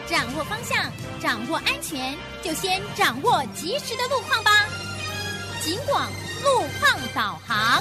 掌握方向，掌握安全，就先掌握及时的路况吧。警广路况导航。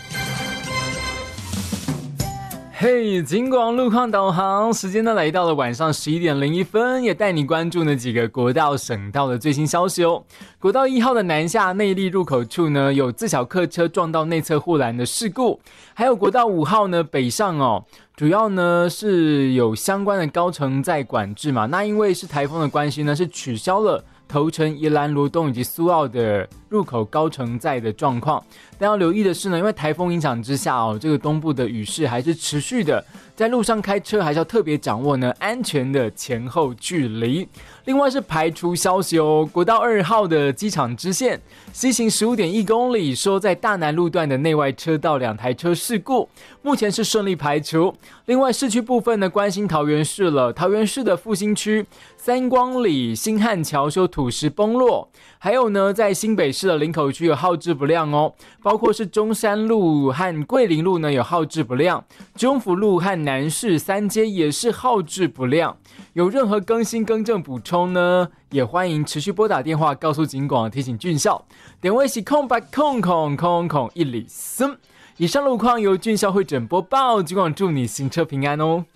嘿，警广路况导航，时间呢来到了晚上11点01分，也带你关注那几个国道、省道的最新消息哦。国道1号的南下内壢入口处呢，有自小客车撞到内侧护栏的事故，还有国道5号呢北上哦，主要呢是有相关的高承载管制嘛，那因为是台风的关系呢，是取消了头城、宜兰、罗东以及苏澳的入口高承载的状况。但要留意的是呢，因为台风影响之下哦，这个东部的雨势还是持续的，在路上开车还是要特别掌握呢安全的前后距离。另外是排除消息哦，国道2号的机场支线西行 15.1 公里，说在大南路段的内外车道2台车事故，目前是顺利排除。另外市区部分呢，关心桃园市了，桃园市的复兴区三光里新汉桥修土石崩落，还有呢在新北市的林口区有号志不亮哦，包括是中山路和桂林路呢有号志不亮，中福路和南市三街也是号志不亮。有任何更新更正补充呢，也欢迎持续拨打电话告诉警广，提醒俊孝。点位是0800000103。以上路况由俊孝会诊播报，警广祝你行车平安哦。